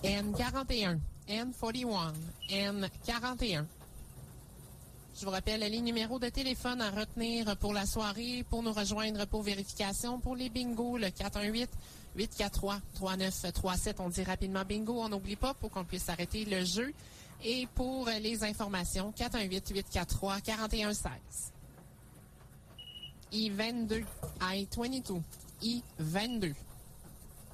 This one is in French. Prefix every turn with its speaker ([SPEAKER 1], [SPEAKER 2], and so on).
[SPEAKER 1] N41, N41, N41. Je vous rappelle les numéros de téléphone à retenir pour la soirée, pour nous rejoindre pour vérification, pour les bingos, le 418-843-3937. On dit rapidement bingo, on n'oublie pas pour qu'on puisse arrêter le jeu. Et pour les informations, 418-843-4116. I-22, I-22, I-22.